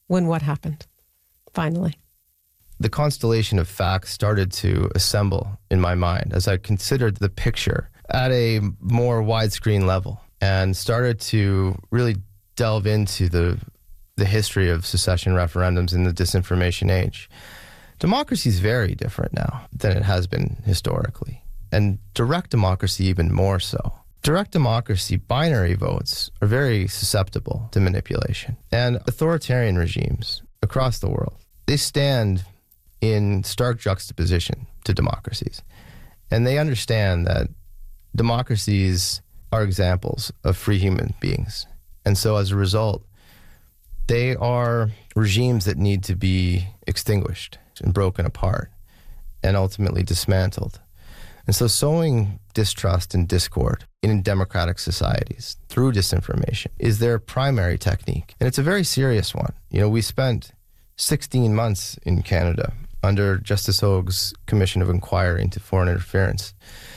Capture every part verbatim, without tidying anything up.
when what happened, finally? The constellation of facts started to assemble in my mind as I considered the picture at a more widescreen level and started to really delve into the the history of secession referendums in the disinformation age. Democracy is very different now than it has been historically, and direct democracy even more so. Direct democracy, binary votes, are very susceptible to manipulation. And authoritarian regimes across the world, they stand in stark juxtaposition to democracies. And they understand that democracies are examples of free human beings. And so as a result, they are regimes that need to be extinguished and broken apart and ultimately dismantled. And so sowing distrust and discord in democratic societies through disinformation is their primary technique. And it's a very serious one. You know, we spent sixteen months in Canada under Justice Hogue's Commission of Inquiry into Foreign Interference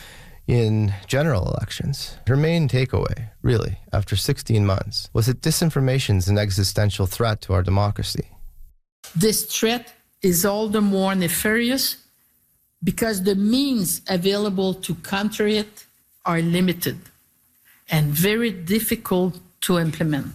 in general elections. Her main takeaway, really, after sixteen months, was that disinformation is an existential threat to our democracy. This threat is all the more nefarious because the means available to counter it are limited and very difficult to implement.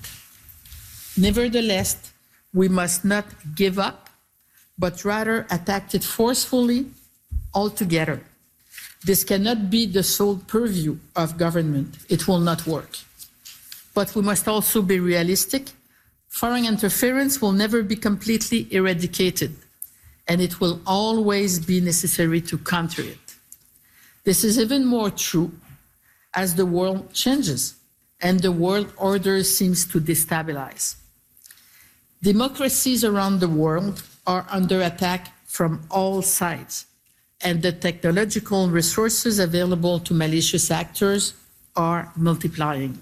Nevertheless, we must not give up, but rather attack it forcefully altogether. This cannot be the sole purview of government. It will not work. But we must also be realistic. Foreign interference will never be completely eradicated, and it will always be necessary to counter it. This is even more true as the world changes and the world order seems to destabilize. Democracies around the world are under attack from all sides, and the technological resources available to malicious actors are multiplying.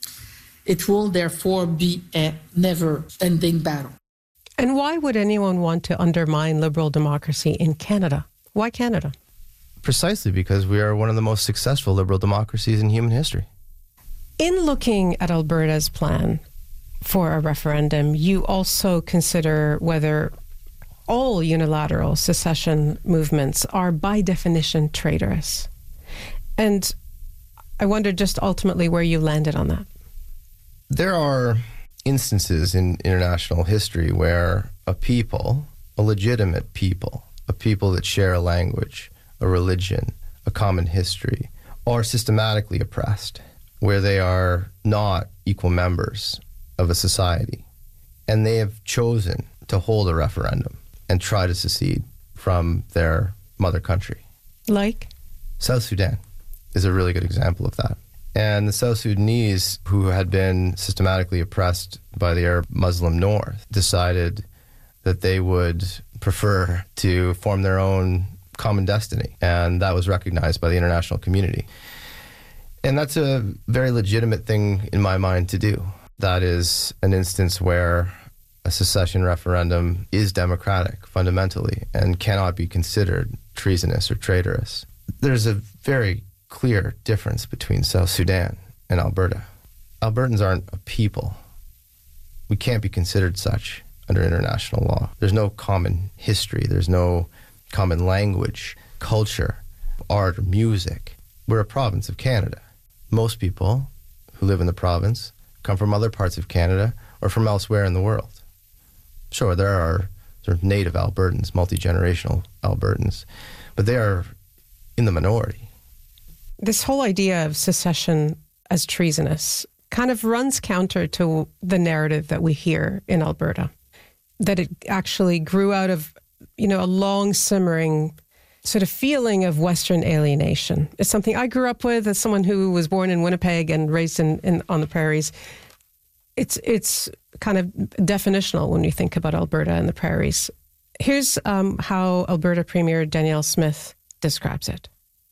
It will therefore be a never-ending battle. And why would anyone want to undermine liberal democracy in Canada? Why Canada? Precisely because we are one of the most successful liberal democracies in human history. In looking at Alberta's plan for a referendum, you also consider whether all unilateral secession movements are by definition traitorous. And I wonder just ultimately where you landed on that. There are instances in international history where a people, a legitimate people, a people that share a language, a religion, a common history, are systematically oppressed, where they are not equal members of a society. And they have chosen to hold a referendum and try to secede from their mother country. Like? South Sudan is a really good example of that. And the South Sudanese, who had been systematically oppressed by the Arab Muslim North, decided that they would prefer to form their own common destiny. And that was recognized by the international community. And that's a very legitimate thing in my mind to do. That is an instance where a secession referendum is democratic fundamentally and cannot be considered treasonous or traitorous. There's a very clear difference between South Sudan and Alberta. Albertans aren't a people. We can't be considered such under international law. There's no common history. There's no common language, culture, art, or music. We're a province of Canada. Most people who live in the province come from other parts of Canada or from elsewhere in the world. Sure, there are sort of native Albertans, multi-generational Albertans, but they are in the minority. This whole idea of secession as treasonous kind of runs counter to the narrative that we hear in Alberta, that it actually grew out of, you know, a long simmering sort of feeling of Western alienation. It's something I grew up with as someone who was born in Winnipeg and raised in, in on the prairies. It's it's kind of definitional when you think about Alberta and the prairies. Here's um, how Alberta Premier Danielle Smith describes it.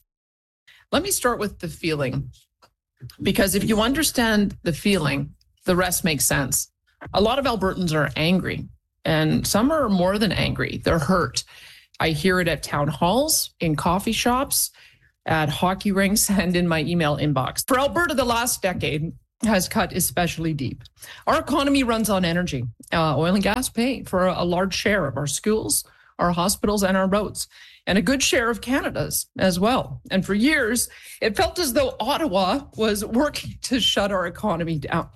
Let me start with the feeling, because if you understand the feeling, the rest makes sense. A lot of Albertans are angry, and some are more than angry. They're hurt. I hear it at town halls, in coffee shops, at hockey rinks, and in my email inbox. For Alberta, the last decade has cut especially deep. Our economy runs on energy. Uh, oil and gas pay for a large share of our schools, our hospitals, and our roads, and a good share of Canada's as well. And for years, it felt as though Ottawa was working to shut our economy down.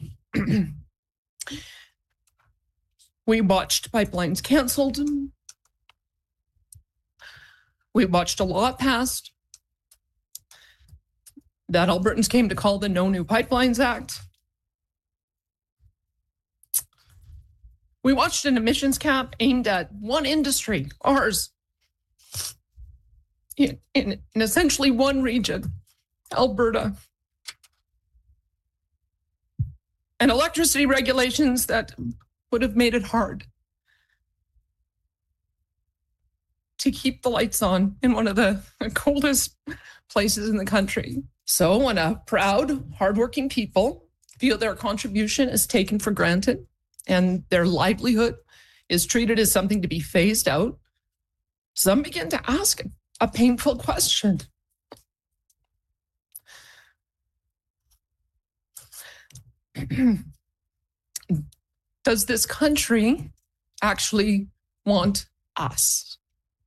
We watched pipelines canceled. We watched a law passed that Albertans came to call the No New Pipelines Act. We watched an emissions cap aimed at one industry, ours, in, in, in essentially one region, Alberta. And electricity regulations that would have made it hard to keep the lights on in one of the coldest places in the country. So when a proud, hardworking people feel their contribution is taken for granted and their livelihood is treated as something to be phased out, some begin to ask a painful question. Does this country actually want us?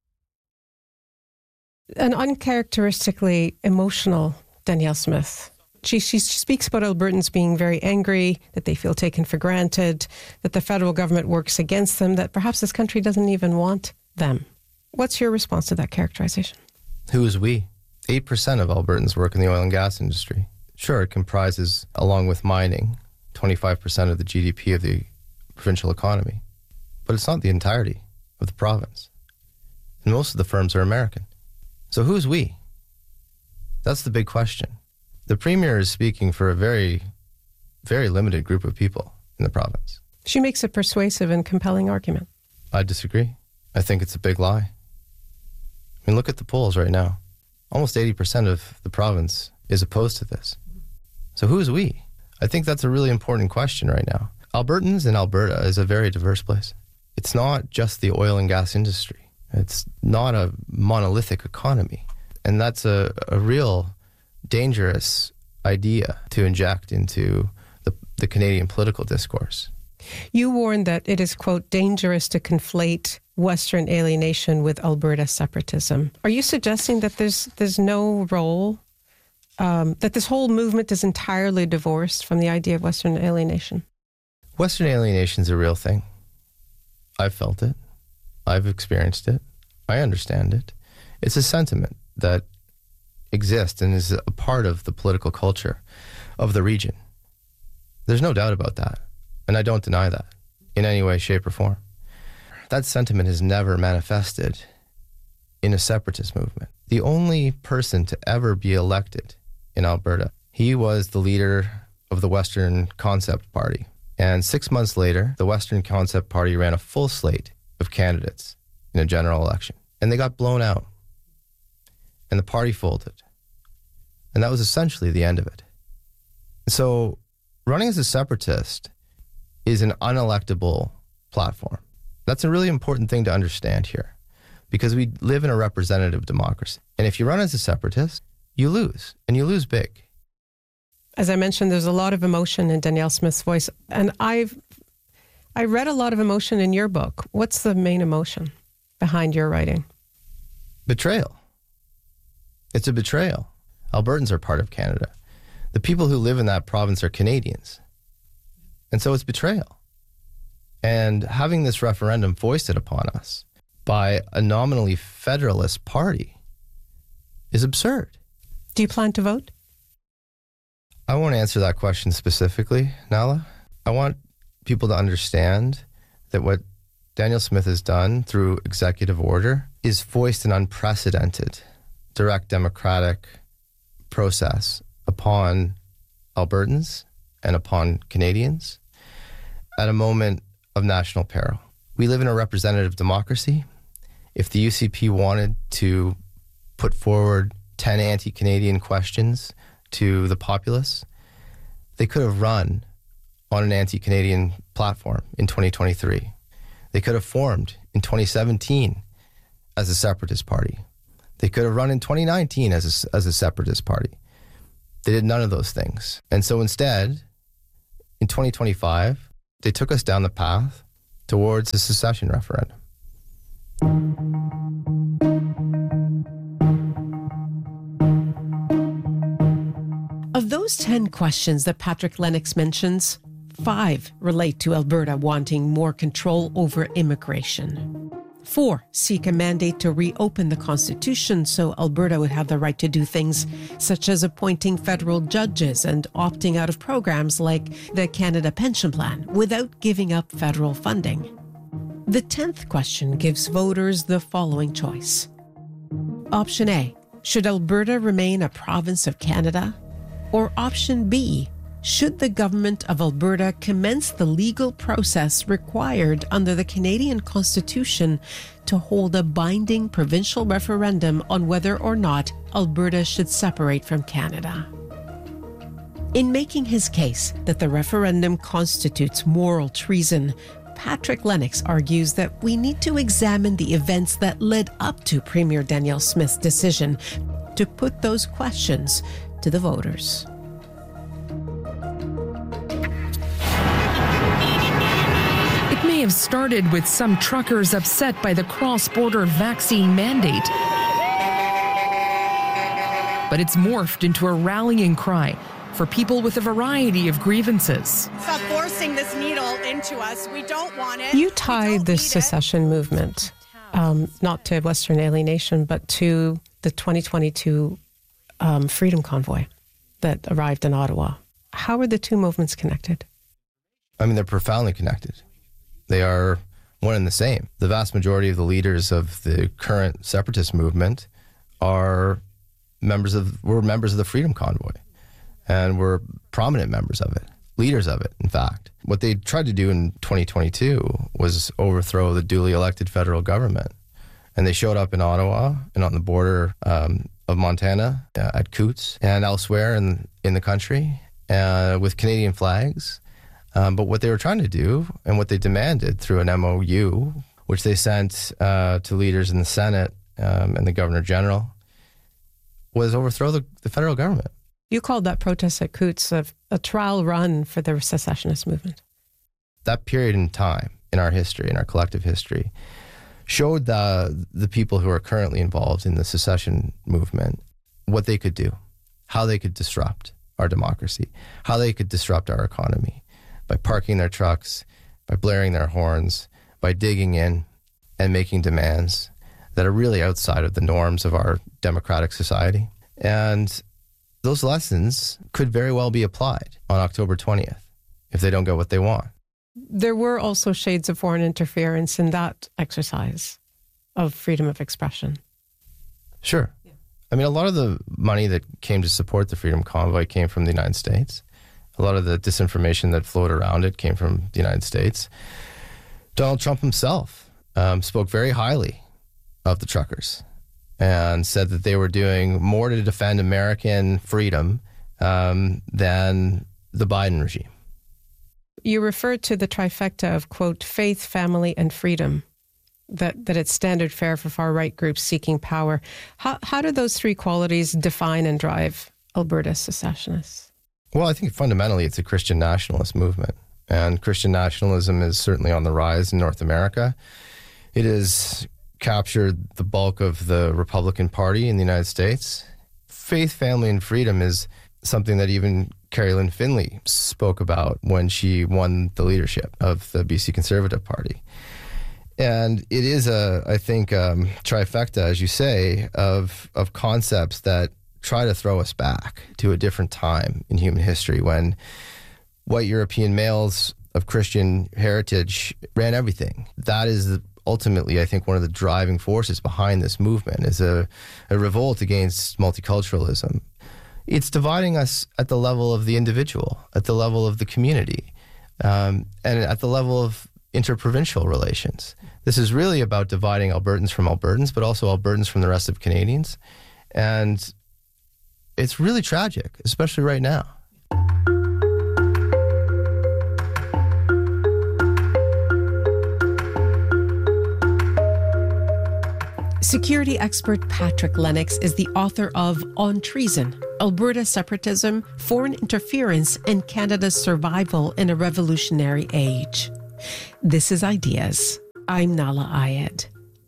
An uncharacteristically emotional Danielle Smith. She, she speaks about Albertans being very angry, that they feel taken for granted, that the federal government works against them, that perhaps this country doesn't even want them. What's your response to that characterization? Who is we? eight percent of Albertans work in the oil and gas industry. Sure, it comprises, along with mining, twenty-five percent of the G D P of the provincial economy. But it's not the entirety of the province. And most of the firms are American. So who's we? That's the big question. The Premier is speaking for a very, very limited group of people in the province. She makes a persuasive and compelling argument. I disagree. I think it's a big lie. I mean, look at the polls right now. Almost eighty percent of the province is opposed to this. So who's we? I think that's a really important question right now. Albertans in Alberta is a very diverse place. It's not just the oil and gas industry. It's not a monolithic economy. And that's a, a real dangerous idea to inject into the, the Canadian political discourse. You warn that it is, quote, dangerous to conflate Western alienation with Alberta separatism. Are you suggesting that there's there's no role, um, that this whole movement is entirely divorced from the idea of Western alienation? Western alienation is a real thing. I've felt it. I've experienced it. I understand it. It's a sentiment that exists and is a part of the political culture of the region. There's no doubt about that. And I don't deny that in any way, shape, or form. That sentiment has never manifested in a separatist movement. The only person to ever be elected in Alberta, he was the leader of the Western Concept Party. And six months later, the Western Concept Party ran a full slate of candidates in a general election. And they got blown out. And the party folded. And that was essentially the end of it. So running as a separatist is an unelectable platform. That's a really important thing to understand here, because we live in a representative democracy. And if you run as a separatist, you lose, and you lose big. As I mentioned, there's a lot of emotion in Danielle Smith's voice, and I've I read a lot of emotion in your book. What's the main emotion behind your writing? Betrayal. It's a betrayal. Albertans are part of Canada. The people who live in that province are Canadians. And so it's betrayal. And having this referendum foisted upon us by a nominally federalist party is absurd. Do you plan to vote? I won't answer that question specifically, Nala. I want people to understand that what Danielle Smith has done through executive order is foist an unprecedented direct democratic process upon Albertans and upon Canadians at a moment of national peril. We live in a representative democracy. If the U C P wanted to put forward ten anti-Canadian questions to the populace, they could have run on an anti-Canadian platform in twenty twenty-three. They could have formed in twenty seventeen as a separatist party. They could have run in twenty nineteen as a, as a separatist party. They did none of those things. And so instead, in twenty twenty-five, they took us down the path towards a secession referendum. Of those ten questions that Patrick Lennox mentions, five relate to Alberta wanting more control over immigration. Four seek a mandate to reopen the Constitution so Alberta would have the right to do things such as appointing federal judges and opting out of programs like the Canada Pension Plan without giving up federal funding. The tenth question gives voters the following choice. Option A, should Alberta remain a province of Canada? Or option B, should the government of Alberta commence the legal process required under the Canadian Constitution to hold a binding provincial referendum on whether or not Alberta should separate from Canada? In making his case that the referendum constitutes moral treason, Patrick Lennox argues that we need to examine the events that led up to Premier Danielle Smith's decision to put those questions to the voters. It may have started with some truckers upset by the cross-border vaccine mandate, but it's morphed into a rallying cry for people with a variety of grievances. Stop forcing this needle into us. We don't want it. You tie the secession movement, um, not to Western alienation, but to the twenty twenty-two um, Freedom Convoy that arrived in Ottawa. How are the two movements connected? I mean, they're profoundly connected. They are one and the same. The vast majority of the leaders of the current separatist movement are members of, were members of the Freedom Convoy, and were prominent members of it, leaders of it, in fact. What they tried to do in twenty twenty-two was overthrow the duly elected federal government. And they showed up in Ottawa and on the border um, of Montana, uh, at Coutts, and elsewhere in, in the country uh, with Canadian flags. Um, but what they were trying to do, and what they demanded through an M O U, which they sent uh, to leaders in the Senate um, and the Governor General, was overthrow the, the federal government. You called that protest at Coutts a, a trial run for the secessionist movement. That period in time in our history, in our collective history, showed the, the people who are currently involved in the secession movement what they could do, how they could disrupt our democracy, how they could disrupt our economy by parking their trucks, by blaring their horns, by digging in and making demands that are really outside of the norms of our democratic society. And those lessons could very well be applied on October twentieth if they don't get what they want. There were also shades of foreign interference in that exercise of freedom of expression. Sure. Yeah. I mean, a lot of the money that came to support the Freedom Convoy came from the United States. A lot of the disinformation that flowed around it came from the United States. Donald Trump himself um, spoke very highly of the truckers and said that they were doing more to defend American freedom um, than the Biden regime. You referred to the trifecta of, quote, faith, family, and freedom, that, that it's standard fare for far-right groups seeking power. How, how do those three qualities define and drive Alberta secessionists? Well, I think fundamentally it's a Christian nationalist movement, and Christian nationalism is certainly on the rise in North America. It has captured the bulk of the Republican Party in the United States. Faith, family, and freedom is something that even Carrie Lynn Finley spoke about when she won the leadership of the B C Conservative Party. And it is a, I think, um, trifecta, as you say, of of concepts that try to throw us back to a different time in human history when white European males of Christian heritage ran everything. That is ultimately, I think, one of the driving forces behind this movement, is a, a revolt against multiculturalism. It's dividing us at the level of the individual, at the level of the community, um, and at the level of interprovincial relations. This is really about dividing Albertans from Albertans, but also Albertans from the rest of Canadians. And it's really tragic, especially right now. Security expert Patrick Lennox is the author of On Treason, Alberta separatism, foreign interference, and Canada's survival in a revolutionary age. This is Ideas. I'm Nahlah Ayed.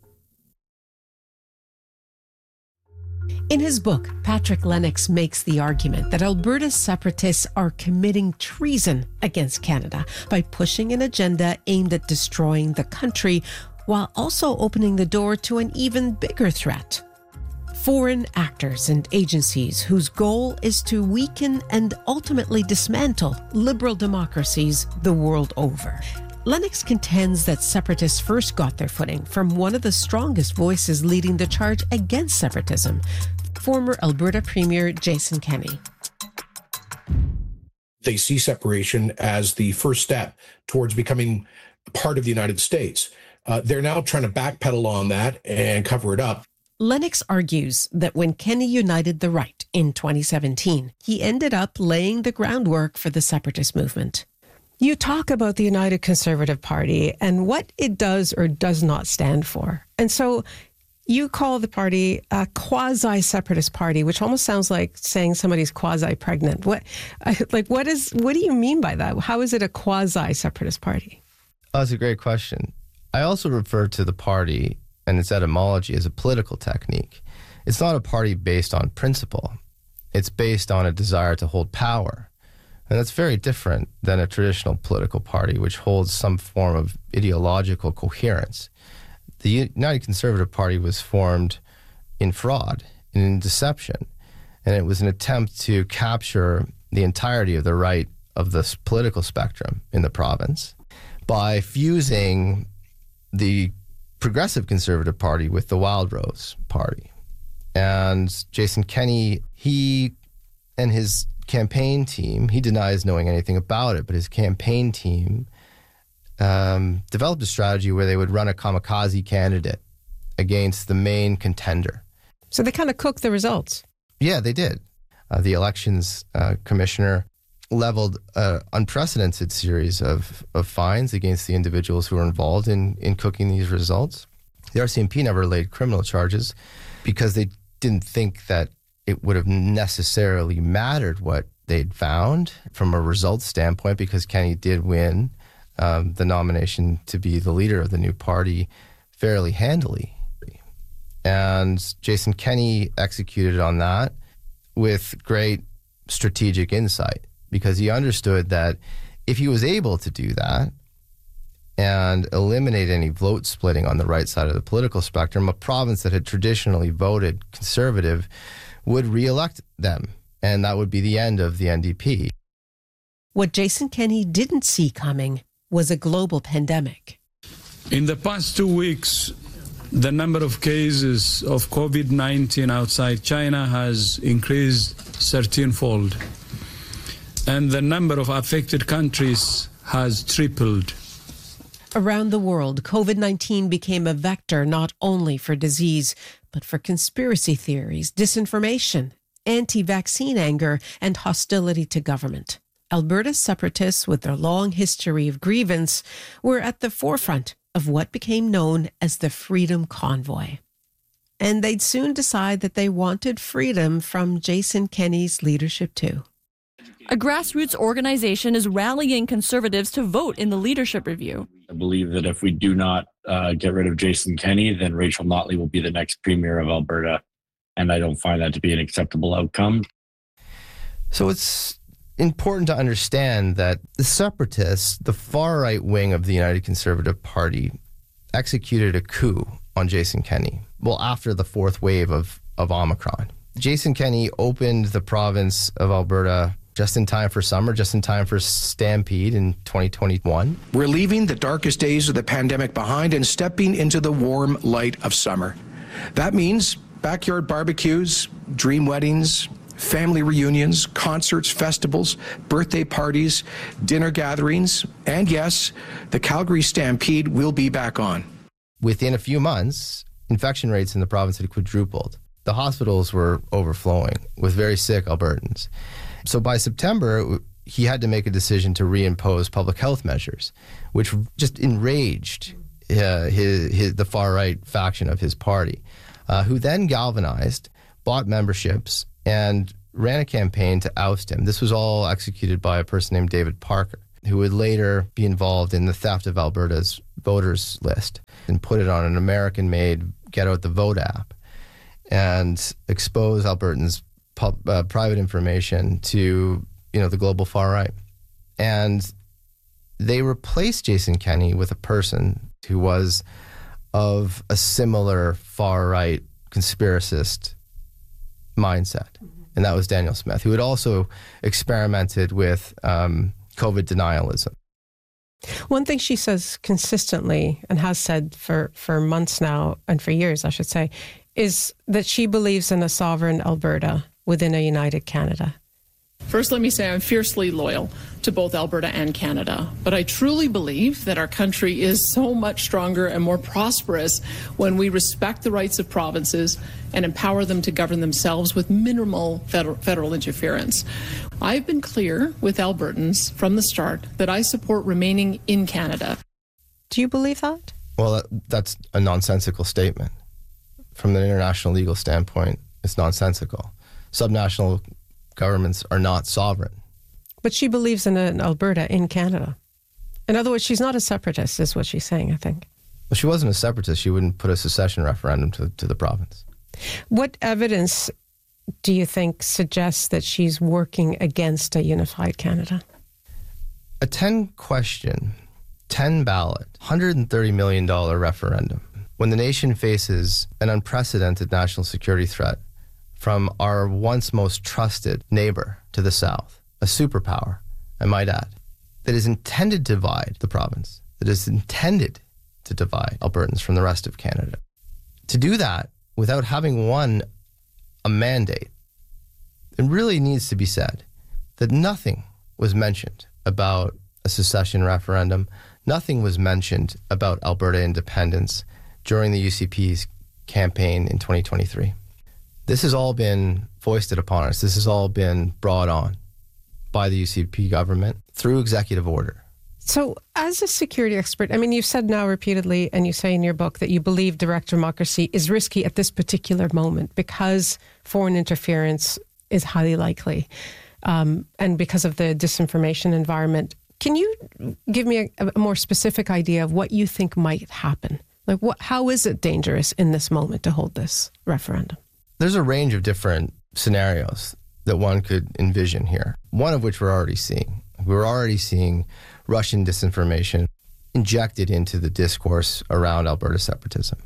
In his book, Patrick Lennox makes the argument that Alberta's separatists are committing treason against Canada by pushing an agenda aimed at destroying the country while also opening the door to an even bigger threat. Foreign actors and agencies whose goal is to weaken and ultimately dismantle liberal democracies the world over. Lennox contends that separatists first got their footing from one of the strongest voices leading the charge against separatism, former Alberta Premier Jason Kenney. They see separation as the first step towards becoming part of the United States. Uh, they're now trying to backpedal on that and cover it up. Lennox argues that when Kenney united the right in twenty seventeen, he ended up laying the groundwork for the separatist movement. You talk about the United Conservative Party and what it does or does not stand for. And so you call the party a quasi-separatist party, which almost sounds like saying somebody's quasi-pregnant. What, like, what is? What do you mean by that? How is it a quasi-separatist party? Oh, that's a great question. I also refer to the party and its etymology as a political technique. It's not a party based on principle. It's based on a desire to hold power. And that's very different than a traditional political party, which holds some form of ideological coherence. The United Conservative Party was formed in fraud and in deception, and it was an attempt to capture the entirety of the right of the political spectrum in the province by fusing the Progressive Conservative Party with the Wildrose Party. And Jason Kenney, he and his campaign team, he denies knowing anything about it, but his campaign team um, developed a strategy where they would run a kamikaze candidate against the main contender. So they kind of cooked the results. Yeah, they did. Uh, the elections uh, commissioner leveled an unprecedented series of, of fines against the individuals who were involved in, in cooking these results. The R C M P never laid criminal charges because they didn't think that it would have necessarily mattered what they'd found from a results standpoint, because Kenney did win um, the nomination to be the leader of the new party fairly handily. And Jason Kenney executed on that with great strategic insight, because he understood that if he was able to do that and eliminate any vote splitting on the right side of the political spectrum, a province that had traditionally voted conservative would re-elect them, and that would be the end of the N D P. What Jason Kenney didn't see coming was a global pandemic. In the past two weeks, the number of cases of COVID nineteen outside China has increased thirteen-fold, and the number of affected countries has tripled. Around the world, COVID nineteen became a vector not only for disease, but for conspiracy theories, disinformation, anti-vaccine anger, and hostility to government. Alberta separatists, with their long history of grievance, were at the forefront of what became known as the Freedom Convoy. And they'd soon decide that they wanted freedom from Jason Kenney's leadership too. A grassroots organization is rallying Conservatives to vote in the leadership review. I believe that if we do not uh, get rid of Jason Kenney, then Rachel Notley will be the next premier of Alberta. And I don't find that to be an acceptable outcome. So it's important to understand that the separatists, the far-right wing of the United Conservative Party, executed a coup on Jason Kenney, well, after the fourth wave of, of Omicron. Jason Kenney opened the province of Alberta just in time for summer, just in time for Stampede in twenty twenty-one. We're leaving the darkest days of the pandemic behind and stepping into the warm light of summer. That means backyard barbecues, dream weddings, family reunions, concerts, festivals, birthday parties, dinner gatherings, and yes, the Calgary Stampede will be back on. Within a few months, infection rates in the province had quadrupled. The hospitals were overflowing with very sick Albertans. So by September, he had to make a decision to reimpose public health measures, which just enraged uh, his, his, the far-right faction of his party, uh, who then galvanized, bought memberships, and ran a campaign to oust him. This was all executed by a person named David Parker, who would later be involved in the theft of Alberta's voters list and put it on an American-made Get Out the Vote app and expose Albertans' pub, uh, private information to, you know, the global far right. And they replaced Jason Kenney with a person who was of a similar far right conspiracist mindset. And that was Daniel Smith, who had also experimented with um, COVID denialism. One thing she says consistently, and has said for, for months now, and for years, I should say, is that she believes in a sovereign Alberta within a united Canada. First, let me say I'm fiercely loyal to both Alberta and Canada, but I truly believe that our country is so much stronger and more prosperous when we respect the rights of provinces and empower them to govern themselves with minimal federal, federal interference. I've been clear with Albertans from the start that I support remaining in Canada. Do you believe that? Well, that, that's a nonsensical statement. From an international legal standpoint, it's nonsensical. Subnational governments are not sovereign. But she believes in an Alberta in Canada. In other words, she's not a separatist, is what she's saying, I think. Well, she wasn't a separatist. She wouldn't put a secession referendum to, to the province. What evidence do you think suggests that she's working against a unified Canada? A ten-question, ten-ballot, one hundred thirty million dollars referendum, when the nation faces an unprecedented national security threat from our once most trusted neighbor to the south, a superpower, I might add, that is intended to divide the province, that is intended to divide Albertans from the rest of Canada. To do that without having won a mandate, it really needs to be said that nothing was mentioned about a secession referendum, nothing was mentioned about Alberta independence during the U C P's campaign in twenty twenty-three. This has all been foisted upon us. This has all been brought on by the U C P government through executive order. So as a security expert, I mean, you've said now repeatedly, and you say in your book, that you believe direct democracy is risky at this particular moment because foreign interference is highly likely, um, and because of the disinformation environment. Can you give me a, a more specific idea of what you think might happen? Like, what? How is it dangerous in this moment to hold this referendum? There's a range of different scenarios that one could envision here, one of which we're already seeing. We're already seeing Russian disinformation injected into the discourse around Alberta separatism.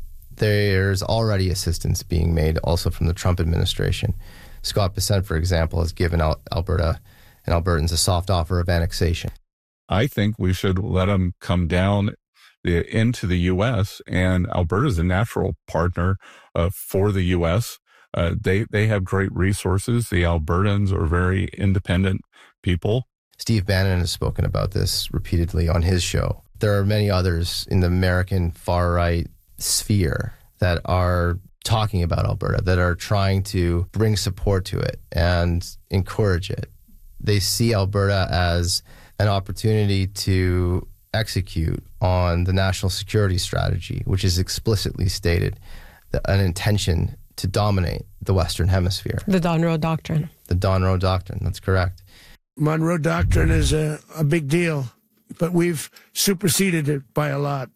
There's already assistance being made also from the Trump administration. Scott Bessent, for example, has given Al- Alberta and Albertans a soft offer of annexation. I think we should let them come down the, into the U S, and Alberta is a natural partner uh, for the U S. Uh, they, they have great resources. The Albertans are very independent people. Steve Bannon has spoken about this repeatedly on his show. There are many others in the American far-right sphere that are talking about Alberta, that are trying to bring support to it and encourage it. They see Alberta as an opportunity to execute on the national security strategy, which is explicitly stated an intention to dominate the Western Hemisphere. The Donroe Doctrine. The Donroe Doctrine, that's correct. Monroe Doctrine is a, a big deal, but we've superseded it by a lot.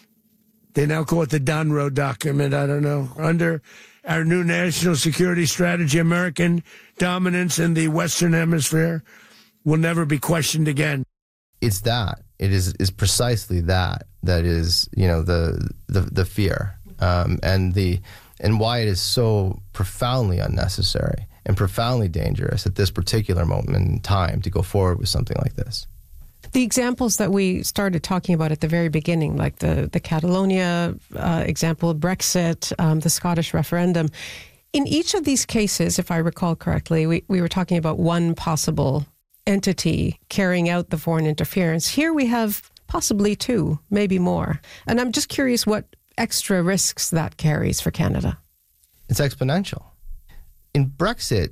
They now call it the Donroe Document. I don't know. Under our new national security strategy, American dominance in the Western Hemisphere will never be questioned again. It's that. It is is precisely that that is, you know, the the, the fear um, and the and why it is so profoundly unnecessary and profoundly dangerous at this particular moment in time to go forward with something like this. The examples that we started talking about at the very beginning, like the, the Catalonia uh, example, Brexit, um, the Scottish referendum, in each of these cases, if I recall correctly, we, we were talking about one possible entity carrying out the foreign interference. Here we have possibly two, maybe more. And I'm just curious what extra risks that carries for Canada. It's exponential. In Brexit,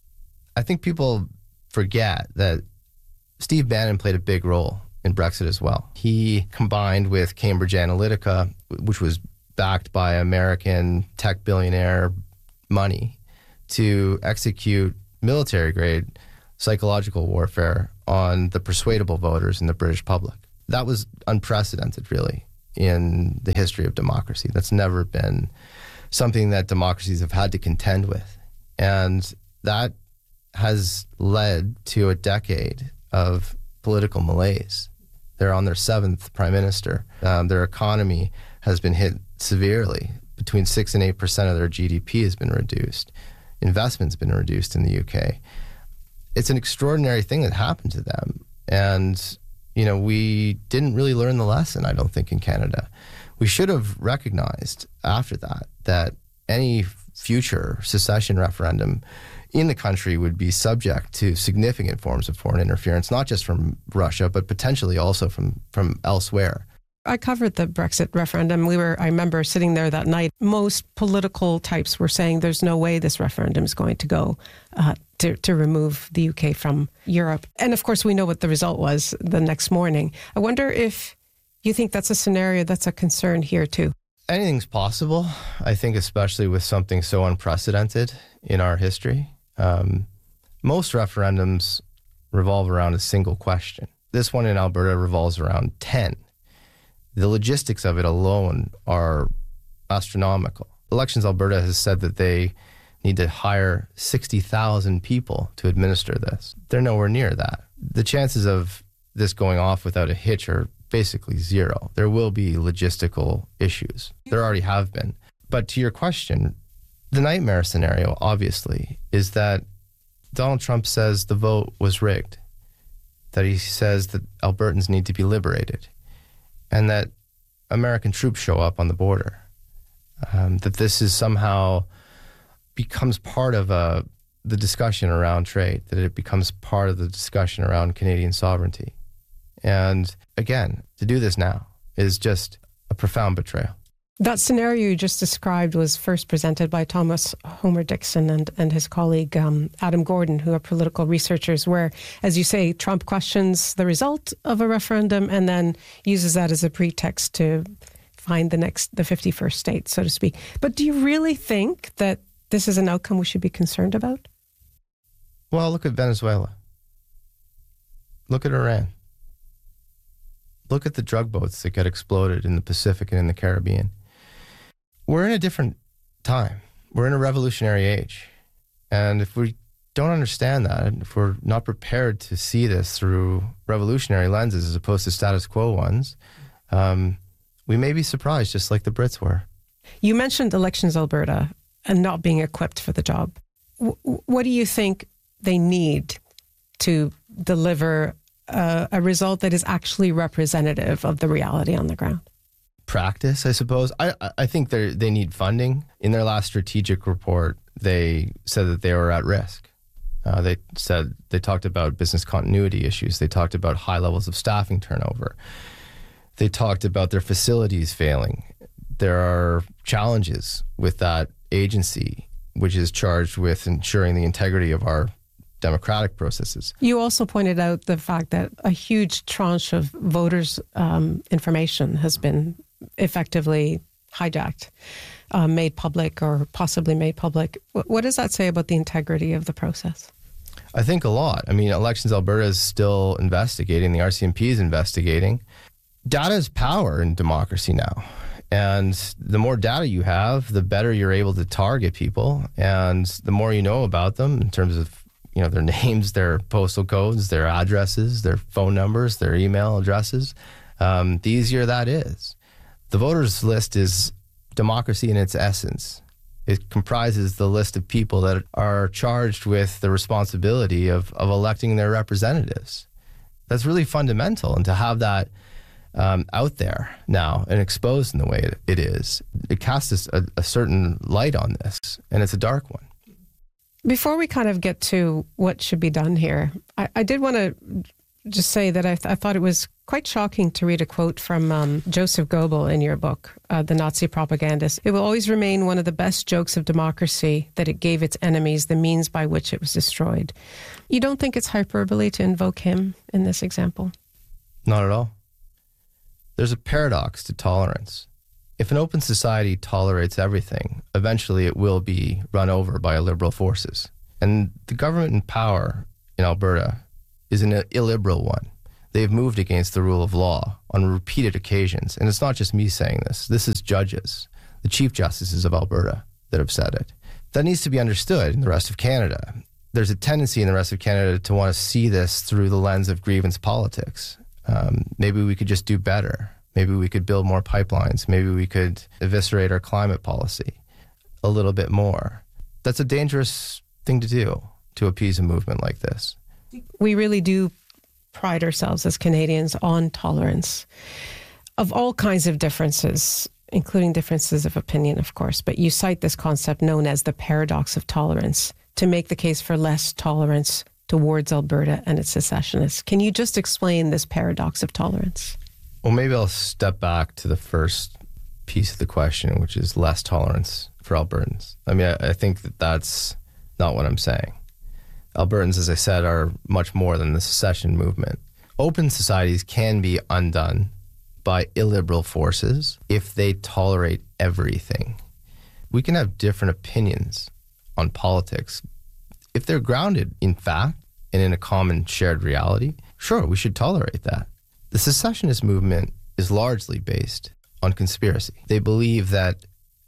I think people forget that Steve Bannon played a big role in Brexit as well. He combined with Cambridge Analytica, which was backed by American tech billionaire money, to execute military grade psychological warfare on the persuadable voters in the British public. That was unprecedented, really, in the history of democracy. That's never been something that democracies have had to contend with. And that has led to a decade of political malaise. They're on their seventh prime minister. Um, their economy has been hit severely. Between six and eight percent of their G D P has been reduced. Investment's been reduced in the U K. It's an extraordinary thing that happened to them. And, you know, we didn't really learn the lesson, I don't think, in Canada. We should have recognized after that that any future secession referendum in the country would be subject to significant forms of foreign interference, not just from Russia, but potentially also from, from elsewhere. I covered the Brexit referendum. We were, I remember sitting there that night. Most political types were saying there's no way this referendum is going to go uh, to, to remove the U K from Europe. And of course, we know what the result was the next morning. I wonder if you think that's a scenario that's a concern here too. Anything's possible, I think, especially with something so unprecedented in our history. Um, most referendums revolve around a single question. This one in Alberta revolves around ten. The logistics of it alone are astronomical. Elections Alberta has said that they need to hire sixty thousand people to administer this. They're nowhere near that. The chances of this going off without a hitch are basically zero. There will be logistical issues. There already have been. But to your question, the nightmare scenario, obviously, is that Donald Trump says the vote was rigged, that he says that Albertans need to be liberated, and that American troops show up on the border, um, that this is somehow becomes part of uh, the discussion around trade, that it becomes part of the discussion around Canadian sovereignty. And again, to do this now is just a profound betrayal. That scenario you just described was first presented by Thomas Homer Dixon and, and his colleague um, Adam Gordon, who are political researchers, where, as you say, Trump questions the result of a referendum and then uses that as a pretext to find the next, the fifty-first state, so to speak. But do you really think that this is an outcome we should be concerned about? Well, look at Venezuela. Look at Iran. Look at the drug boats that get exploded in the Pacific and in the Caribbean. We're in a different time. We're in a revolutionary age. And if we don't understand that, if we're not prepared to see this through revolutionary lenses as opposed to status quo ones, um, we may be surprised, just like the Brits were. You mentioned Elections Alberta and not being equipped for the job. W- what do you think they need to deliver uh, a result that is actually representative of the reality on the ground? Practice, I suppose. I, I think they they need funding. In their last strategic report, they said that they were at risk. Uh, they said they talked about business continuity issues. They talked about high levels of staffing turnover. They talked about their facilities failing. There are challenges with that agency, which is charged with ensuring the integrity of our democratic processes. You also pointed out the fact that a huge tranche of voters' um, information has been effectively hijacked, uh, made public or possibly made public. W- what does that say about the integrity of the process? I think a lot. I mean, Elections Alberta is still investigating. The R C M P is investigating. Data is power in democracy now. And the more data you have, the better you're able to target people. And the more you know about them in terms of, you know, their names, their postal codes, their addresses, their phone numbers, their email addresses, um, the easier that is. The voters list is democracy in its essence. It comprises the list of people that are charged with the responsibility of, of electing their representatives. That's really fundamental. And to have that um, out there now and exposed in the way it, it is, it casts a, a certain light on this, and it's a dark one. Before we kind of get to what should be done here, I, I did want to just say that I, th- I thought it was quite shocking to read a quote from um, Joseph Goebbels in your book, uh, The Nazi Propagandist. It will always remain one of the best jokes of democracy that it gave its enemies the means by which it was destroyed. You don't think it's hyperbole to invoke him in this example? Not at all. There's a paradox to tolerance. If an open society tolerates everything, eventually it will be run over by liberal forces. And the government in power in Alberta is an illiberal one. They've moved against the rule of law on repeated occasions. And it's not just me saying this. This is judges, the chief justices of Alberta, that have said it. That needs to be understood in the rest of Canada. There's a tendency in the rest of Canada to want to see this through the lens of grievance politics. Um, maybe we could just do better. Maybe we could build more pipelines. Maybe we could eviscerate our climate policy a little bit more. That's a dangerous thing to do, to appease a movement like this. We really do pride ourselves as Canadians on tolerance of all kinds of differences, including differences of opinion, of course. But you cite this concept known as the paradox of tolerance to make the case for less tolerance towards Alberta and its secessionists. Can you just explain this paradox of tolerance? Well, maybe I'll step back to the first piece of the question, which is less tolerance for Albertans. I mean, I, I think that that's not what I'm saying. Albertans, as I said, are much more than the secession movement. Open societies can be undone by illiberal forces if they tolerate everything. We can have different opinions on politics. If they're grounded in fact and in a common shared reality, sure, we should tolerate that. The secessionist movement is largely based on conspiracy. They believe that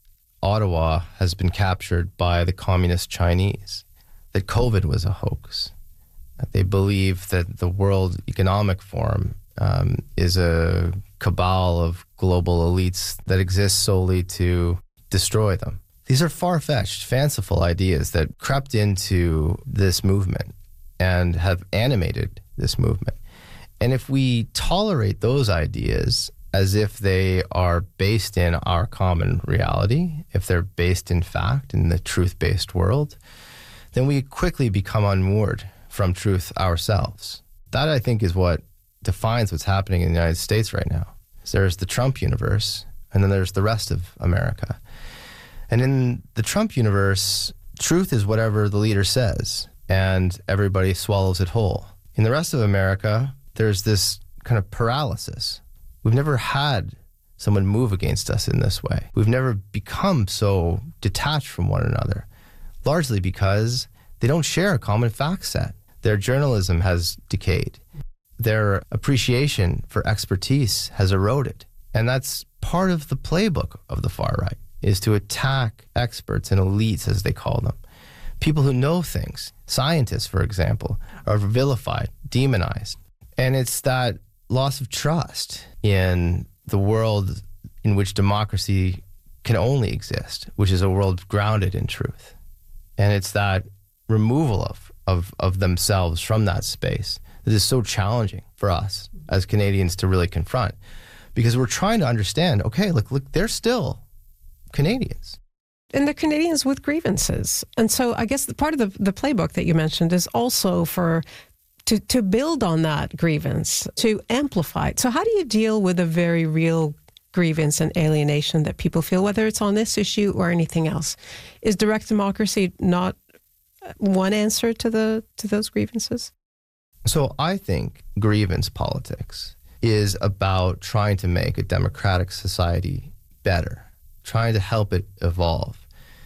Ottawa has been captured by the communist Chinese, that COVID was a hoax. They believe that the World Economic Forum um, is a cabal of global elites that exists solely to destroy them. These are far-fetched, fanciful ideas that crept into this movement and have animated this movement. And if we tolerate those ideas as if they are based in our common reality, if they're based in fact in the truth-based world, then we quickly become unmoored from truth ourselves. That, I think, is what defines what's happening in the United States right now. So there's the Trump universe, and then there's the rest of America. And in the Trump universe, truth is whatever the leader says, and everybody swallows it whole. In the rest of America, there's this kind of paralysis. We've never had someone move against us in this way. We've never become so detached from one another, largely because they don't share a common fact set. Their journalism has decayed. Their appreciation for expertise has eroded. And that's part of the playbook of the far right, is to attack experts and elites, as they call them. People who know things, scientists, for example, are vilified, demonized. And it's that loss of trust in the world in which democracy can only exist, which is a world grounded in truth. And it's that removal of, of, of themselves from that space that is so challenging for us as Canadians to really confront. Because we're trying to understand, okay, look, look, they're still Canadians. And they're Canadians with grievances. And so I guess the part of the, the playbook that you mentioned is also for to, to build on that grievance, to amplify it. So how do you deal with a very real grievance and alienation that people feel, whether it's on this issue or anything else? Is direct democracy not one answer to the to those grievances? So I think grievance politics is about trying to make a democratic society better, trying to help it evolve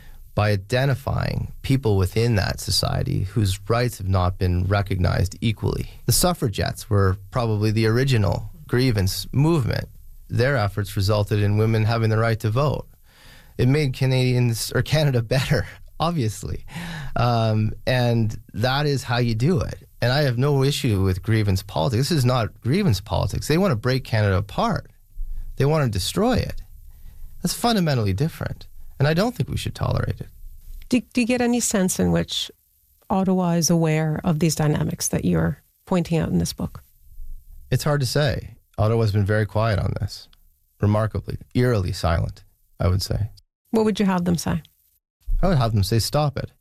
by identifying people within that society whose rights have not been recognized equally. The suffragettes were probably the original grievance movement. Their efforts resulted in women having the right to vote. It made Canadians or Canada better, obviously. Um, and that is how you do it. And I have no issue with grievance politics. This is not grievance politics. They want to break Canada apart. They want to destroy it. That's fundamentally different. And I don't think we should tolerate it. Do, do you get any sense in which Ottawa is aware of these dynamics that you're pointing out in this book? It's hard to say. Ottawa's been very quiet on this. Remarkably, eerily silent, I would say. What would you have them say? I would have them say, stop it.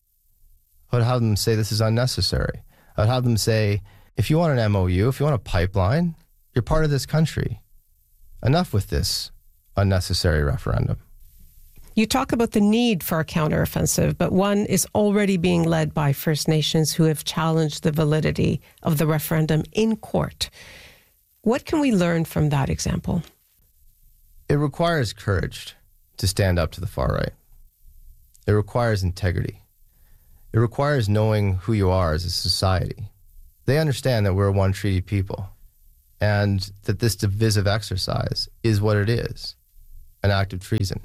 I would have them say, this is unnecessary. I would have them say, if you want an M O U, if you want a pipeline, you're part of this country. Enough with this unnecessary referendum. You talk about the need for a counteroffensive, but one is already being led by First Nations who have challenged the validity of the referendum in court. What can we learn from that example? It requires courage to stand up to the far right. It requires integrity. It requires knowing who you are as a society. They understand that we're a one treaty people and that this divisive exercise is what it is, an act of treason.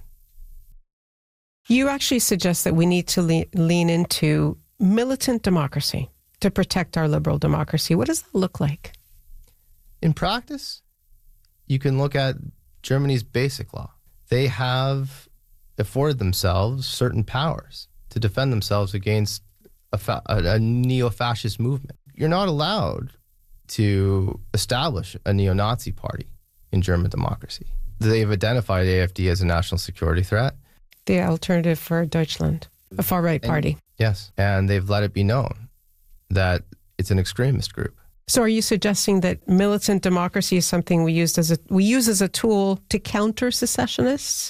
You actually suggest that we need to le- lean into militant democracy to protect our liberal democracy. What does that look like? In practice, you can look at Germany's basic law. They have afforded themselves certain powers to defend themselves against a, fa- a neo-fascist movement. You're not allowed to establish a neo-Nazi party in German democracy. They've identified A F D as a national security threat. The Alternative for Deutschland, a far-right party. And, yes, and they've let it be known that it's an extremist group. So are you suggesting that militant democracy is something we used as a we use as a tool to counter secessionists,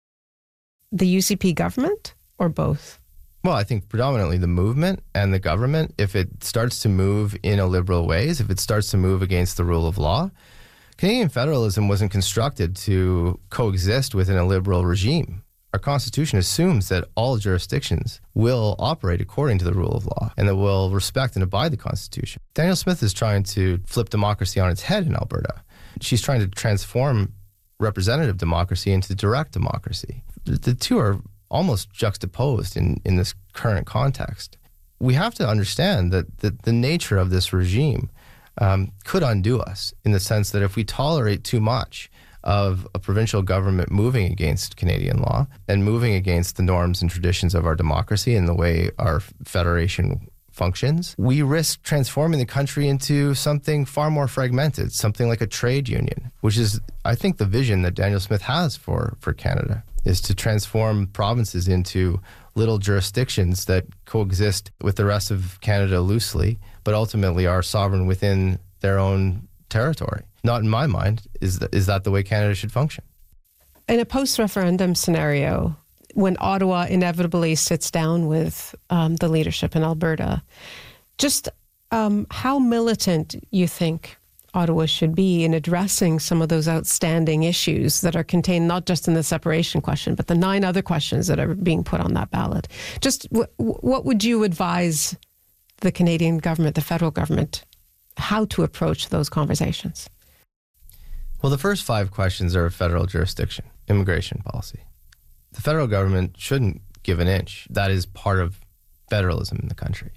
the U C P government, or both? Well, I think predominantly the movement and the government, if it starts to move in illiberal ways, if it starts to move against the rule of law, Canadian federalism wasn't constructed to coexist with an illiberal regime. Our Constitution assumes that all jurisdictions will operate according to the rule of law and that will respect and abide the Constitution. Danielle Smith is trying to flip democracy on its head in Alberta. She's trying to transform representative democracy into direct democracy. The, the two are almost juxtaposed in, in this current context. We have to understand that the, the nature of this regime um, could undo us in the sense that if we tolerate too much of a provincial government moving against Canadian law and moving against the norms and traditions of our democracy and the way our federation functions, we risk transforming the country into something far more fragmented, something like a trade union, which is, I think, the vision that Danielle Smith has for, for Canada, is to transform provinces into little jurisdictions that coexist with the rest of Canada loosely, but ultimately are sovereign within their own territory. Not in my mind is that, is that the way Canada should function. In a post-referendum scenario, when Ottawa inevitably sits down with um, the leadership in Alberta, just um, how militant you think Ottawa should be in addressing some of those outstanding issues that are contained not just in the separation question, but the nine other questions that are being put on that ballot. Just w- what would you advise the Canadian government, the federal government, how to approach those conversations? Well, the first five questions are federal jurisdiction, immigration policy. The federal government shouldn't give an inch. That is part of federalism in the country.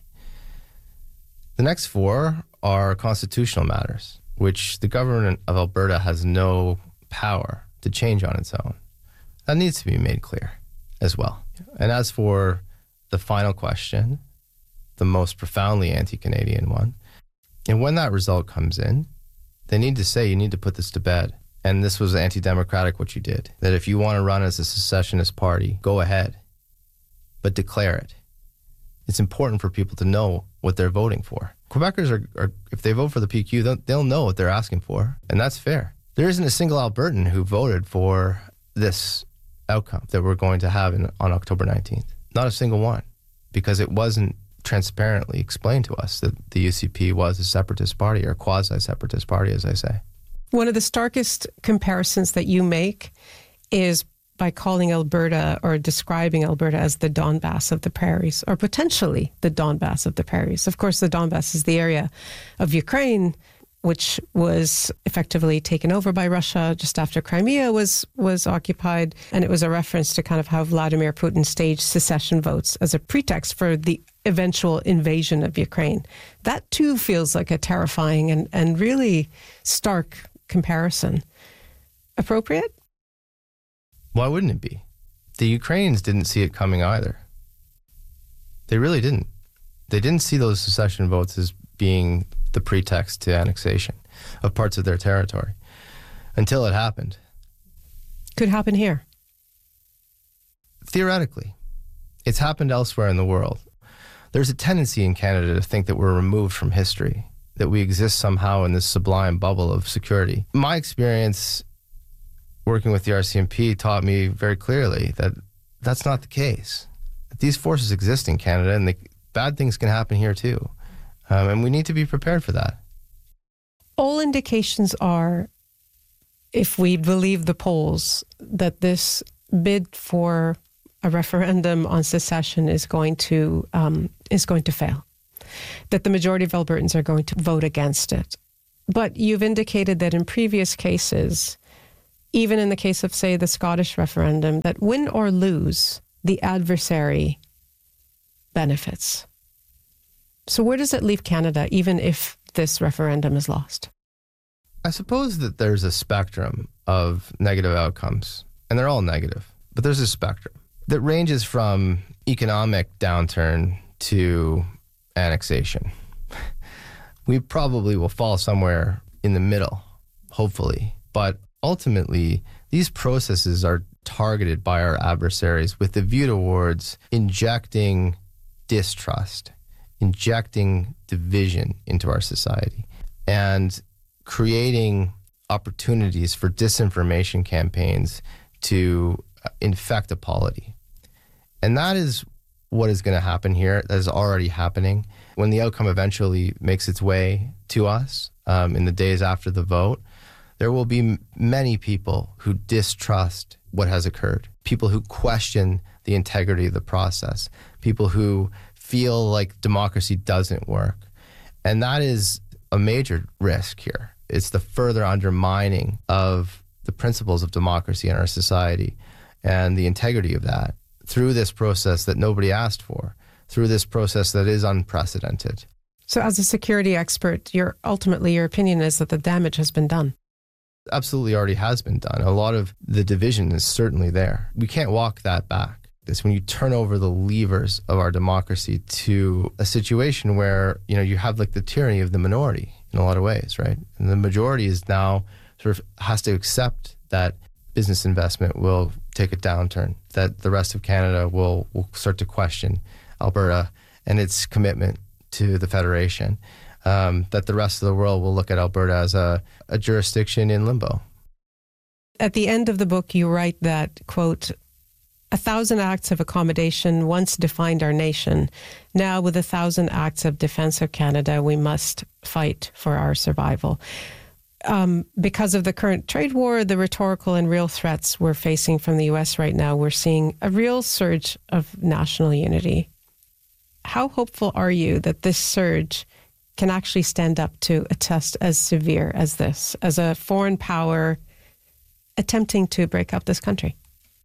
The next four are constitutional matters, which the government of Alberta has no power to change on its own. That needs to be made clear as well. And as for the final question, the most profoundly anti-Canadian one, and when that result comes in, they need to say, you need to put this to bed. And this was anti-democratic what you did. That if you want to run as a secessionist party, go ahead, but declare it. It's important for people to know what they're voting for. Quebecers are, are if they vote for the P Q, they'll, they'll know what they're asking for, and that's fair. There isn't a single Albertan who voted for this outcome that we're going to have in, on October nineteenth. Not a single one, because it wasn't transparently explained to us that the U C P was a separatist party, or quasi-separatist party, as I say. One of the starkest comparisons that you make is by calling Alberta or describing Alberta as the Donbass of the prairies, or potentially the Donbass of the prairies. Of course, the Donbass is the area of Ukraine which was effectively taken over by Russia just after Crimea was was occupied. And it was a reference to kind of how Vladimir Putin staged secession votes as a pretext for the eventual invasion of Ukraine. That too feels like a terrifying and, and really stark comparison. Appropriate? Why wouldn't it be? The Ukrainians didn't see it coming either. They really didn't. They didn't see those secession votes as being the pretext to annexation of parts of their territory until it happened. Could happen here. Theoretically. It's happened elsewhere in the world. There's a tendency in Canada to think that we're removed from history, that we exist somehow in this sublime bubble of security. My experience working with the R C M P taught me very clearly that that's not the case. These forces exist in Canada, and the bad things can happen here too. Um, and we need to be prepared for that. All indications are, if we believe the polls, that this bid for a referendum on secession is going to um, is going to fail, that the majority of Albertans are going to vote against it. But you've indicated that in previous cases, even in the case of, say, the Scottish referendum, that win or lose, the adversary benefits. So where does it leave Canada, even if this referendum is lost? I suppose that there's a spectrum of negative outcomes, and they're all negative, but there's a spectrum that ranges from economic downturn to annexation. We probably will fall somewhere in the middle, hopefully, but ultimately, these processes are targeted by our adversaries with the view towards injecting distrust, injecting division into our society, and creating opportunities for disinformation campaigns to infect a polity. And that is what is going to happen here. That is already happening. When the outcome eventually makes its way to us um, in the days after the vote, there will be m- many people who distrust what has occurred, people who question the integrity of the process, people who feel like democracy doesn't work. And that is a major risk here. It's the further undermining of the principles of democracy in our society and the integrity of that through this process that nobody asked for, through this process that is unprecedented. So as a security expert, your ultimately your opinion is that the damage has been done. Absolutely already has been done. A lot of the division is certainly there. We can't walk that back. It's when you turn over the levers of our democracy to a situation where, you know, you have like the tyranny of the minority in a lot of ways, right? And the majority is now sort of has to accept that business investment will take a downturn, that the rest of Canada will, will start to question Alberta and its commitment to the Federation, um, that the rest of the world will look at Alberta as a, a jurisdiction in limbo. At the end of the book, you write that, quote, a thousand acts of accommodation once defined our nation. Now, with a thousand acts of defense of Canada, we must fight for our survival. Um, because of the current trade war, the rhetorical and real threats we're facing from the U S right now, we're seeing a real surge of national unity. How hopeful are you that this surge can actually stand up to a test as severe as this, as a foreign power attempting to break up this country?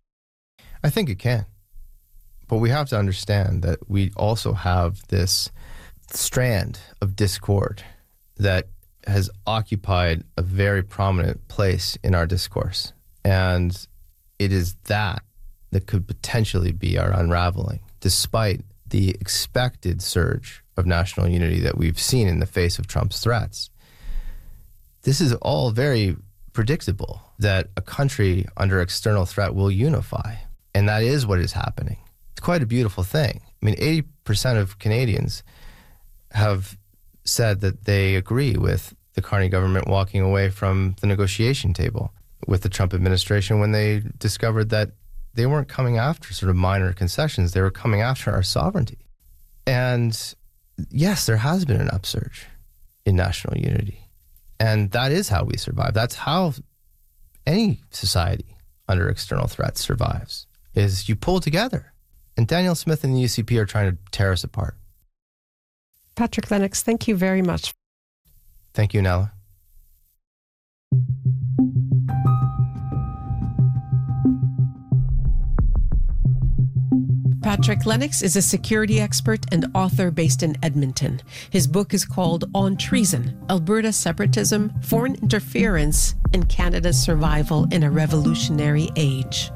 I think it can. But we have to understand that we also have this strand of discord that has occupied a very prominent place in our discourse. And it is that that could potentially be our unraveling, despite the expected surge of national unity that we've seen in the face of Trump's threats. This is all very predictable, that a country under external threat will unify. And that is what is happening. It's quite a beautiful thing. I mean, eighty percent of Canadians have said that they agree with the Carney government walking away from the negotiation table with the Trump administration when they discovered that they weren't coming after sort of minor concessions. They were coming after our sovereignty. And yes, there has been an upsurge in national unity. And that is how we survive. That's how any society under external threat survives, is you pull together. And Danielle Smith and the U C P are trying to tear us apart. Patrick Lennox, thank you very much. Thank you, Nella. Patrick Lennox is a security expert and author based in Edmonton. His book is called On Treason: Alberta Separatism, Foreign Interference, and Canada's Survival in a Revolutionary Age.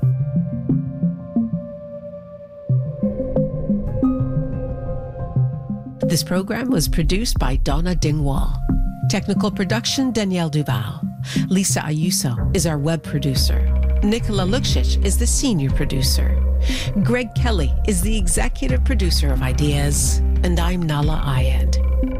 This program was produced by Donna Dingwall. Technical production, Danielle Duval. Lisa Ayuso is our web producer. Nicola Luksic is the senior producer. Greg Kelly is the executive producer of Ideas. And I'm Nala Ayed.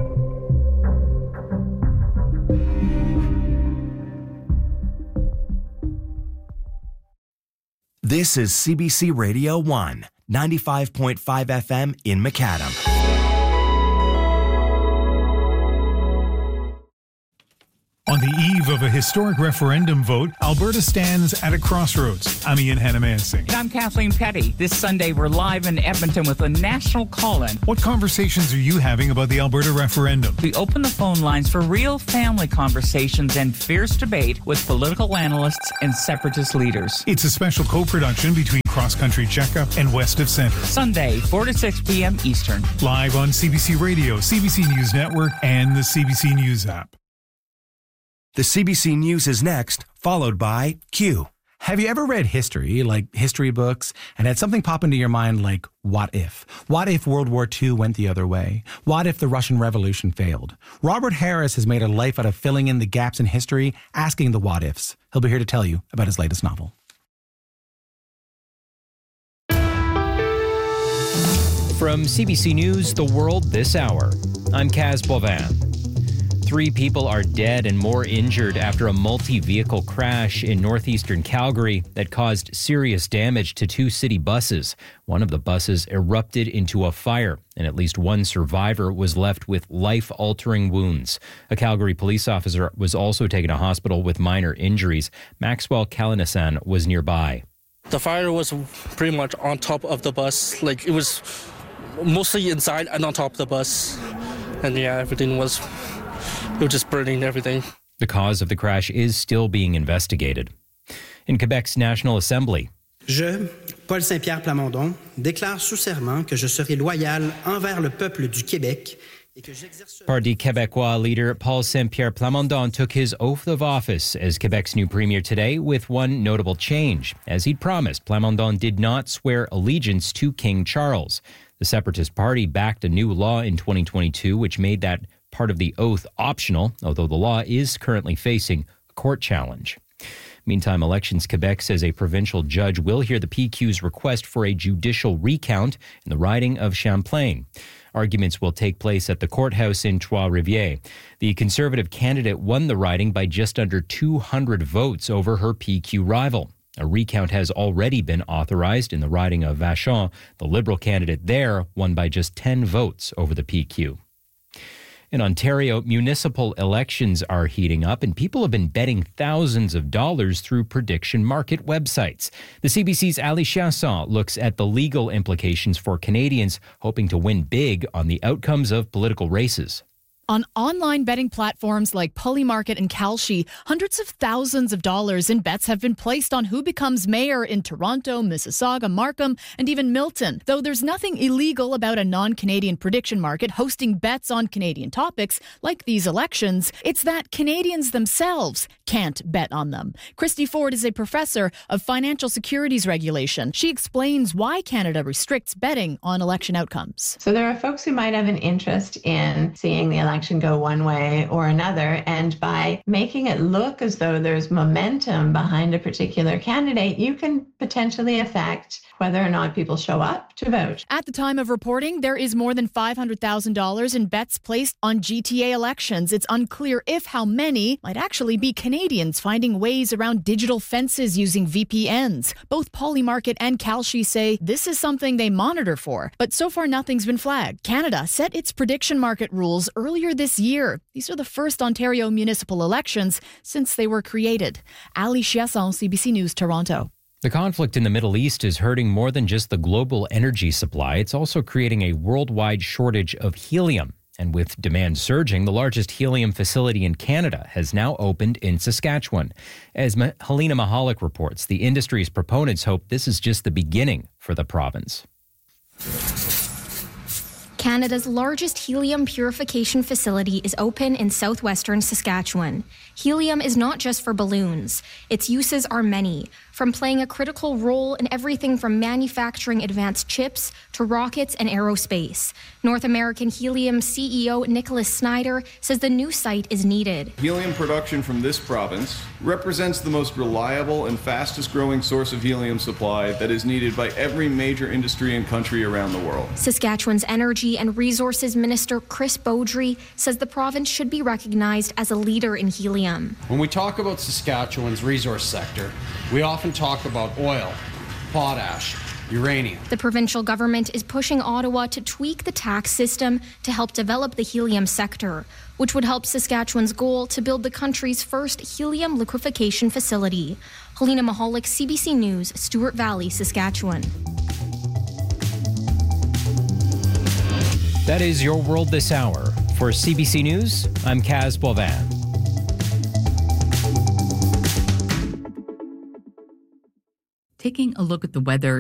This is C B C Radio one, ninety-five point five F M in Macadam. On the eve of a historic referendum vote, Alberta stands at a crossroads. I'm Ian Hannah-Mansing. And I'm Kathleen Petty. This Sunday, we're live in Edmonton with a national call-in. What conversations are you having about the Alberta referendum? We open the phone lines for real family conversations and fierce debate with political analysts and separatist leaders. It's a special co-production between Cross Country Checkup and West of Centre. Sunday, four to six p.m. Eastern. Live on C B C Radio, C B C News Network, and the C B C News app. The C B C News is next, followed by Q. Have you ever read history, like history books, and had something pop into your mind like, what if? What if World War Two went the other way? What if the Russian Revolution failed? Robert Harris has made a life out of filling in the gaps in history, asking the what ifs. He'll be here to tell you about his latest novel. From C B C News, The World This Hour, I'm Kaz Boivin. Three people are dead and more injured after a multi-vehicle crash in northeastern Calgary that caused serious damage to two city buses. One of the buses erupted into a fire, and at least one survivor was left with life-altering wounds. A Calgary police officer was also taken to hospital with minor injuries. Maxwell Kalinasan was nearby. The fire was pretty much on top of the bus. Like, it was mostly inside and on top of the bus. And yeah, everything was... It was just burning everything. The cause of the crash is still being investigated. In Quebec's National Assembly, Je, Paul Saint-Pierre Plamondon, déclare sous serment que je serai loyal envers le peuple du Québec. Parti Québécois leader Paul Saint-Pierre Plamondon took his oath of office as Quebec's new premier today with one notable change. As he'd promised, Plamondon did not swear allegiance to King Charles. The Separatist Party backed a new law in twenty twenty-two which made that part of the oath optional, although the law is currently facing a court challenge. Meantime, Elections Quebec says a provincial judge will hear the P Q's request for a judicial recount in the riding of Champlain. Arguments will take place at the courthouse in Trois-Rivières. The Conservative candidate won the riding by just under two hundred votes over her P Q rival. A recount has already been authorized in the riding of Vachon. The Liberal candidate there won by just ten votes over the P Q. In Ontario, municipal elections are heating up, and people have been betting thousands of dollars through prediction market websites. The C B C's Ali Chasson looks at the legal implications for Canadians hoping to win big on the outcomes of political races. On online betting platforms like Polymarket and Kalshi, hundreds of thousands of dollars in bets have been placed on who becomes mayor in Toronto, Mississauga, Markham, and even Milton. Though there's nothing illegal about a non-Canadian prediction market hosting bets on Canadian topics like these elections, it's that Canadians themselves can't bet on them. Christy Ford is a professor of financial securities regulation. She explains why Canada restricts betting on election outcomes. So there are folks who might have an interest in seeing the election go one way or another, and by making it look as though there's momentum behind a particular candidate, you can potentially affect whether or not people show up to vote. At the time of reporting, there is more than five hundred thousand dollars in bets placed on G T A elections. It's unclear if how many might actually be Canadians finding ways around digital fences using V P Ns. Both Polymarket and Kalshi say this is something they monitor for, but so far nothing's been flagged. Canada set its prediction market rules earlier this year. These are the first Ontario municipal elections since they were created. Ali Chiasson, C B C News, Toronto. The conflict in the Middle East is hurting more than just the global energy supply. It's also creating a worldwide shortage of helium. And with demand surging, the largest helium facility in Canada has now opened in Saskatchewan. As Ma- Helena Mahalik reports, the industry's proponents hope this is just the beginning for the province. Canada's largest helium purification facility is open in southwestern Saskatchewan. Helium is not just for balloons. Its uses are many, from playing a critical role in everything from manufacturing advanced chips to rockets and aerospace. North American Helium C E O Nicholas Snyder says the new site is needed. Helium production from this province represents the most reliable and fastest growing source of helium supply that is needed by every major industry and country around the world. Saskatchewan's Energy and Resources Minister Chris Beaudry says the province should be recognized as a leader in helium. When we talk about Saskatchewan's resource sector, we often talk about oil, potash, uranium. The provincial government is pushing Ottawa to tweak the tax system to help develop the helium sector, which would help Saskatchewan's goal to build the country's first helium liquefaction facility. Helena Mahalik, C B C News, Stewart Valley, Saskatchewan. That is your world this hour. For C B C News, I'm Kaz Bovan. Taking a look at the weather